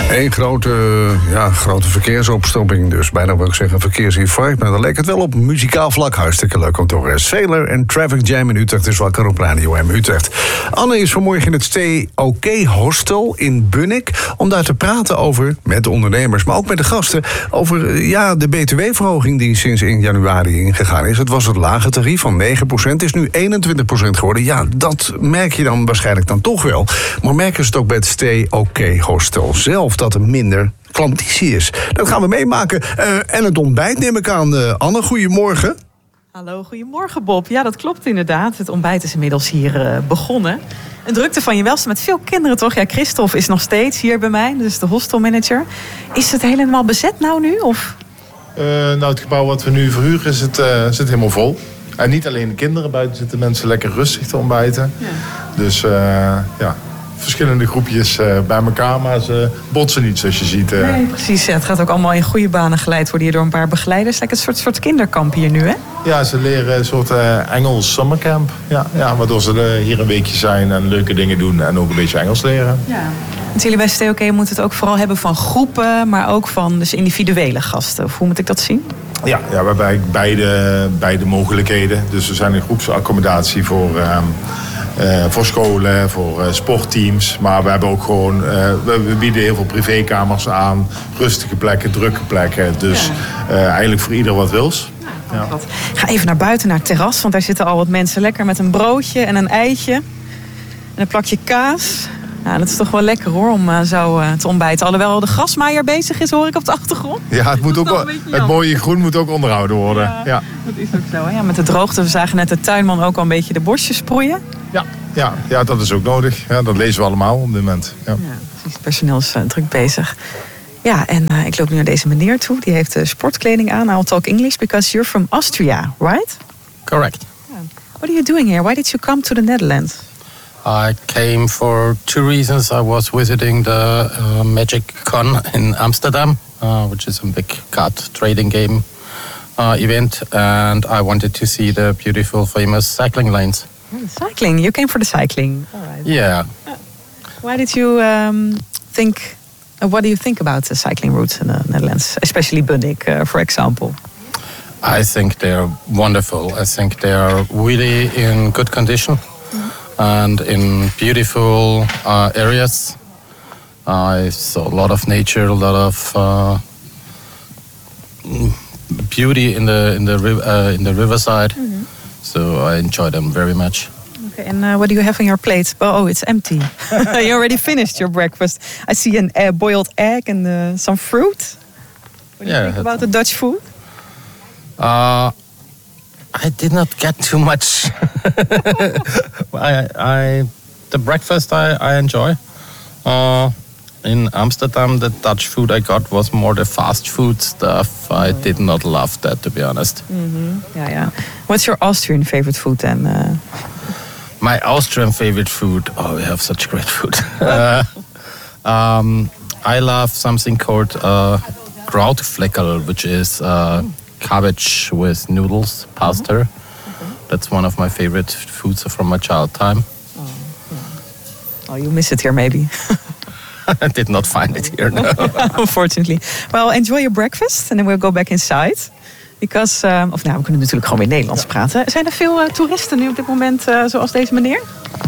Eén grote verkeersopstopping, dus bijna wil ik zeggen verkeersinfarct. Maar dan leek het wel op muzikaal vlak. Hartstikke leuk om te horen. Sailor en Traffic Jam in Utrecht is wakker op Radio M Utrecht. Anne is vanmorgen in het Stay OK Hostel in Bunnik om daar te praten over, met de ondernemers, maar ook met de gasten, over de btw-verhoging die sinds 1 januari ingegaan is. Het was het lage tarief van 9%, is nu 21% geworden. Ja, dat merk je dan waarschijnlijk dan toch wel. Maar merken ze het ook bij het Stay OK Hostel zelf, dat er minder klanditie is? Dat gaan we meemaken. En het ontbijt neem ik aan. Anne, goedemorgen. Hallo, goedemorgen Bob. Ja, dat klopt inderdaad. Het ontbijt is inmiddels hier begonnen. Een drukte van je welste met veel kinderen, toch? Ja, Christophe is nog steeds hier bij mij, dus de hostelmanager. Is het helemaal bezet nou nu? Of? Het gebouw wat we nu verhuren zit helemaal vol. En niet alleen de kinderen, buiten zitten mensen lekker rustig te ontbijten. Ja. Dus verschillende groepjes bij elkaar, maar ze botsen niet zoals je ziet. Nee, precies. Ja, het gaat ook allemaal in goede banen geleid worden hier door een paar begeleiders. Lijkt een soort kinderkamp hier nu, hè? Ja, ze leren een soort Engels summercamp. Ja, waardoor ze hier een weekje zijn en leuke dingen doen en ook een beetje Engels leren. Ja. Want jullie bij Stay OK moeten het ook vooral hebben van groepen, maar ook van dus individuele gasten. Of hoe moet ik dat zien? Ja, we hebben beide mogelijkheden. Dus we zijn een groepsaccommodatie voor scholen, voor sportteams. Maar we hebben ook gewoon, we bieden heel veel privékamers aan. Rustige plekken, drukke plekken. Dus eigenlijk voor ieder wat wils. Ja. Ik ga even naar buiten, naar het terras. Want daar zitten al wat mensen lekker met een broodje en een eitje. En een plakje kaas. Ja, dat is toch wel lekker hoor, om zo te ontbijten. Alhoewel de grasmaaier bezig is, hoor ik op de achtergrond. Ja, het mooie groen moet ook onderhouden worden. Ja. Dat is ook zo. Ja, met de droogte, we zagen net de tuinman ook al een beetje de bosjes sproeien. Ja, dat is ook nodig. Ja, dat lezen we allemaal op dit moment. Ja, precies. Het personeel is druk bezig. Ja, en ik loop nu naar deze meneer toe. Die heeft sportkleding aan. I'll talk English because you're from Austria, right? Correct. Yeah. What are you doing here? Why did you come to the Netherlands? I came for 2 reasons. I was visiting the Magic Con in Amsterdam, which is a big card trading game event. And I wanted to see the beautiful, famous cycling lanes. Cycling? You came for the cycling? All right. Yeah. Why did you think... what do you think about the cycling routes in the Netherlands? Especially Bunnik, for example. I think they're wonderful. I think they're really in good condition. And in beautiful areas. I saw a lot of nature, a lot of beauty in the riverside. Mm-hmm. So I enjoy them very much. Okay, and what do you have on your plate? Oh, it's empty. You already finished your breakfast. I see a boiled egg and some fruit. What do you think about the Dutch food? I did not get too much. The breakfast I enjoy. In Amsterdam, the Dutch food I got was more the fast food stuff. I did not love that, to be honest. Mm-hmm. Yeah. What's your Austrian favorite food then? My Austrian favorite food? Oh, we have such great food. I love something called Krautvleckerl, which is cabbage with noodles, pasta. Mm-hmm. That's one of my favorite foods from my child time. Oh, you miss it here maybe. I did not find it here, no. Unfortunately. Well, enjoy your breakfast and then we'll go back inside. Because, we kunnen natuurlijk gewoon weer Nederlands praten. Zijn er veel toeristen nu op dit moment, zoals deze meneer?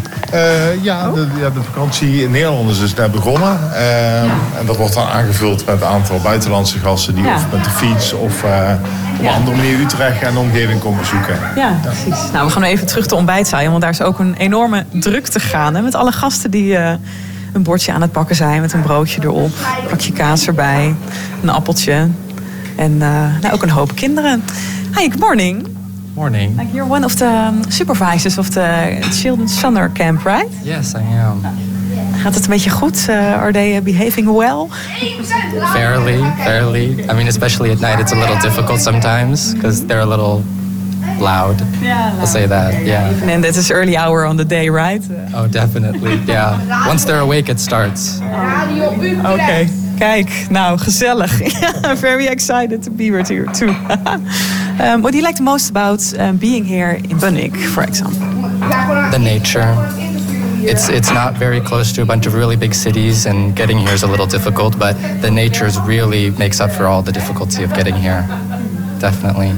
De vakantie in Nederland is dus net begonnen. En dat wordt dan aangevuld met een aantal buitenlandse gasten die of met de fiets of op een andere manier Utrecht en de omgeving komen bezoeken. Ja, precies. Nou, we gaan even terug de ontbijtzaal, want daar is ook een enorme drukte gaande. Met alle gasten die een bordje aan het pakken zijn met een broodje erop, een plakje kaas erbij, een appeltje. En ook een hoop kinderen. Hi, good morning. Morning. Like you're one of the supervisors of the Children's Summer Camp, right? Yes, I am. Gaat het een beetje goed? Are they behaving well? Fairly. I mean, especially at night, it's a little difficult sometimes because they're a little loud. Yeah, I'll say that. Yeah. Even in this early hour on the day, right? Oh, definitely. Yeah. Once they're awake, it starts. Okay. Kijk, nou, gezellig. Very excited to be here too. What do you like the most about being here in Bunnik, for example? The nature. It's not very close to a bunch of really big cities, and getting here is a little difficult, but the nature really makes up for all the difficulty of getting here. Definitely.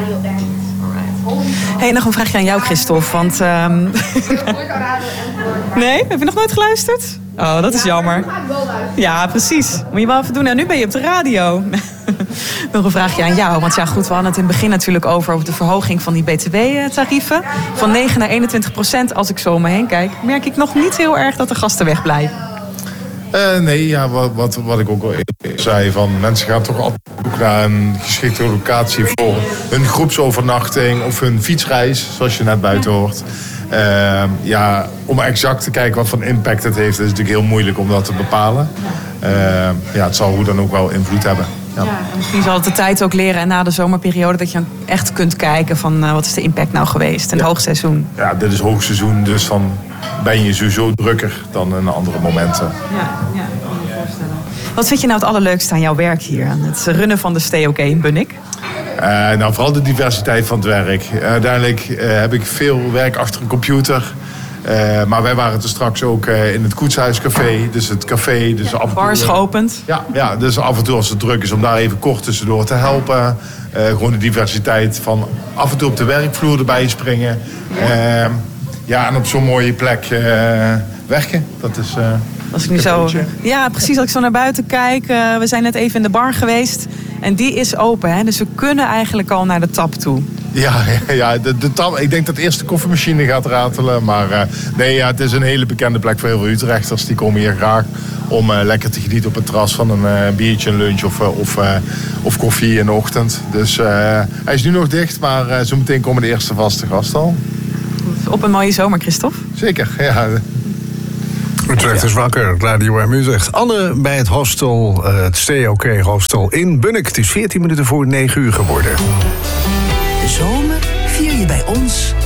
Hey, nog een vraagje aan jou, Christophe. Want, nee? Heb je nog nooit geluisterd? Oh, dat is jammer. Ja, precies. Moet je wel even doen. Nou, nu ben je op de radio. Nog een vraagje aan jou. Want ja, goed, we hadden het in het begin natuurlijk over de verhoging van die btw-tarieven. Van 9 naar 21%. Als ik zo om me heen kijk, merk ik nog niet heel erg dat de gasten wegblijven. Nee, ja, wat ik ook al zei, van mensen gaan toch altijd op zoek naar een geschikte locatie voor hun groepsovernachting of hun fietsreis, zoals je net buiten hoort. Ja, om exact te kijken wat voor impact het heeft, is het natuurlijk heel moeilijk om dat te bepalen. Ja, het zal hoe dan ook wel invloed hebben. Ja. Ja, en misschien zal het de tijd ook leren en na de zomerperiode dat je echt kunt kijken van wat is de impact nou geweest in het hoogseizoen. Ja, dit is hoogseizoen, dus dan ben je sowieso drukker dan in andere momenten. Ja, kan me voorstellen. Wat vind je nou het allerleukste aan jouw werk hier, aan het runnen van de Stay OK in Bunnik? Nou, vooral de diversiteit van het werk. Uiteindelijk heb ik veel werk achter een computer. Maar wij waren er straks ook in het Koetshuiscafé. Dus het café. Dus af en toe, bar is geopend. Ja, dus af en toe als het druk is om daar even kort tussendoor te helpen. Gewoon de diversiteit van af en toe op de werkvloer erbij springen. Ja, en op zo'n mooie plek werken. Dat is... Als ik nu zo, ja, precies. Als ik zo naar buiten kijk. We zijn net even in de bar geweest. En die is open. Hè? Dus we kunnen eigenlijk al naar de tap toe. Ja, de tap. Ik denk dat eerst de koffiemachine gaat ratelen. Maar nee, ja, het is een hele bekende plek voor heel veel Utrechters. Die komen hier graag om lekker te genieten op het terras van een biertje, een lunch of koffie in de ochtend. Dus hij is nu nog dicht, maar zo meteen komen de eerste vaste gasten al. Goed. Op een mooie zomer, Christophe. Zeker, ja. Utrecht is wakker, Radio M Utrecht. Anne bij het hostel, het Stay OK hostel in Bunnik. Het is 14 minuten voor 9 uur geworden. De zomer vier je bij ons